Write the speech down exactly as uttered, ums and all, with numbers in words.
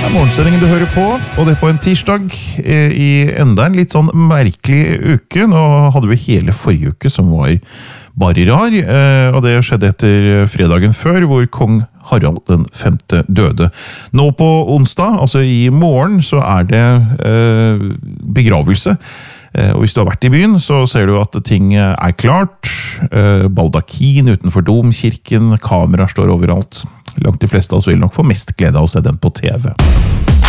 er morgensendingen du hører på, og det på en tirsdag i enda en litt sånn merkelig uke. Nå hadde vi hele forrige uke som var bare rar, og det skjedde etter fredagen før, hvor kong Harald den femte døde. Nå på onsdag, altså i morgen, så er det begravelse. Og hvis du har vært i byen, så ser du at ting er klart. Baldakin utenfor domkirken, kamera står overalt. Langt de fleste av oss vil nok få mest glede av å se den på T V.